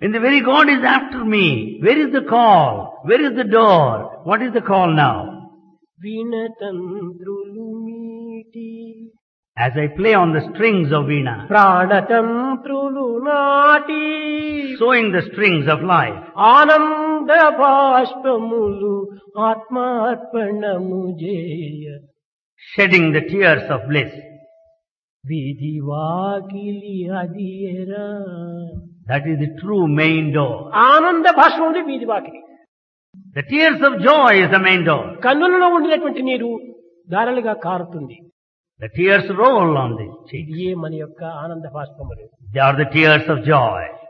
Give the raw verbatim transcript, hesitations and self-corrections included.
And the very God is after me. Where is the call? Where is the door? What is the call now? వీణతంత్రులు మీటి As I play on the strings of Veena, ప్రాణతంత్రులు నాటి sewing the strings of life, ఆనంద బాష్పములు ఆత్మార్పణము చేయ shedding the tears of bliss. వీధి వాకిలి అదియరా That is the true main door. ఆనంద బాష్పములు వీధి వాకిలి. The tears of joy is the main door. కన్నులలో ఉండినటువంటి నీరు ధారలుగా కారుతుంది. The tears roll on the cheek. ఇదే మన యొక్క ఆనంద బాష్పములు. They are the tears of joy.